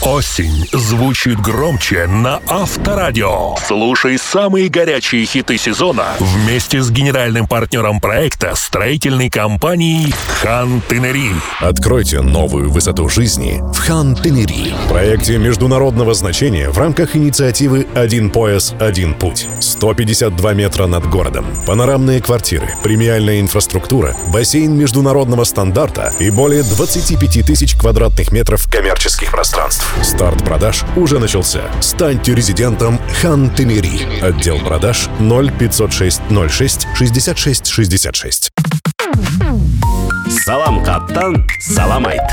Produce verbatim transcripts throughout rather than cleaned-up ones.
Осень звучит громче на Авторадио. Слушай самые горячие хиты сезона вместе с генеральным партнером проекта строительной компанией Хантынери. Откройте новую высоту жизни в Хантынери. Проекте международного значения в рамках инициативы «Один пояс, один путь». сто пятьдесят два метра над городом, панорамные квартиры, премиальная инфраструктура, бассейн международного стандарта и более двадцать пять тысяч квадратных метров коммерческих пространств. Старт продаж уже начался. Станьте резидентом Хантынери. Отдел продаж ноль пятьсот шесть ноль шесть шестьдесят шесть шестьдесят шесть. Салам каптан, салам айт.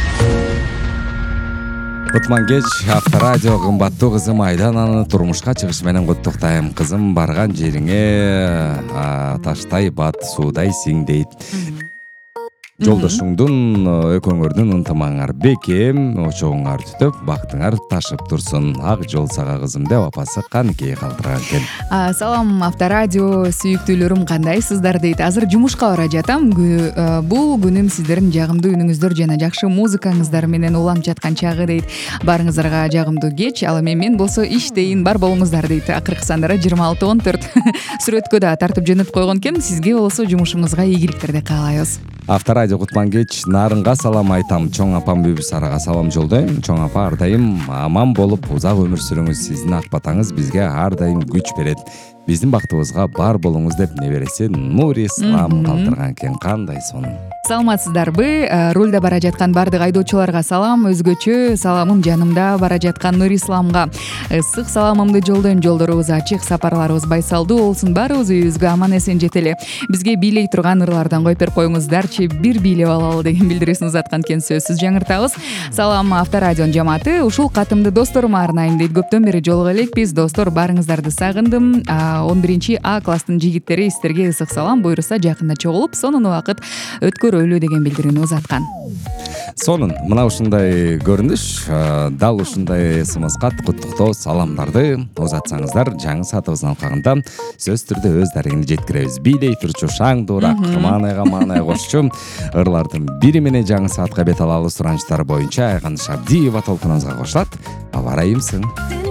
Кутман кеч Авторадио кымбаттуу кызым Айдан аны турмушка чыгыш менен куттуктайм. Кызым барган жериңе таштай бат, суудай сиң дейт. Жолдошуңдун, экөөңөрдүн ынтымаңар бекем, очогуңар түтөп, бактыңар ташып турсун. Ак жол сага кызым деп апасы каныкей калтырган экен. Салам Авторадио сүйүктүүлөрүм, кандайсыздар дейт. Азыр жумушка бара жатам. Бул күнүм сиздердин жагымдуу үнүңүздөр жана жакшы музыкаңыздар менен уланып жаткан чагы дейт. Баарыңыздарга жагымдуу кеч. Ал эми мен болсо иштейин, бар болуңуздар дейт. Акыркы сандары жыйырма алты он төрт. Сүрөткө да тартып жөнөтүп койгон экен. Сизге болсо жумушуңузга ийгиликтерди каалайбыз. Авторадио кутман кеч Нарынга салам айтам. Чоң апам Бүбү Сарага салам жолдойм. Чоң апа ар дайым аман болуп узак өмүр сүрүңүз. Сиздин ак батаңыз бизге ар дайым күч берет. Биздин бактыбызга бар болуңуз деп небереси Нури Ислам калтырган экен. Кандай сонун. Саламатсыздарбы? Рулда бара жаткан бардык айдоочуларга салам. Өзгөчө саламым жанымда бара жаткан Нури Исламга ысык саламымды жолдойм. Жолдорубуз ачык, сапарларыбыз байсалдуу болсун. Баарыбыз үйүбүзгө аман эсен жетели. Бизге бийлей турган ырлардан коюп берип коюңуздарчы. Бир бийлеп алалы деген билдирүүсүн узаткан экен, сөзсүз жаңыртабыз. Салам Авторадионун жамааты. Ушул катымды досторума арнайм дейт. Көптөн бери жолуга элекпиз. Достор, баарыңыздарды сагындым. он биринчи А класстын жигиттери сиздерге ысык салам, буйруса жакында чогулуп, сонун убакыт өткөрөлү деген билдирүүнү узаткан. Сонун, мына ушундай көрүнүш, дал ушундай смска куттуктоо саламдарды узатсаңыздар, жаңы саатыбыздын алкагында сөз түрдө өз дарегинде жеткиребиз. Бийлей турчу шаң дуура, манайга мандай кошчу ырлардын бири менен жаңы саатка бет алалы суранычтар боюнча Айган Шабдиева толкунубузга кошулат. Абарайымсың.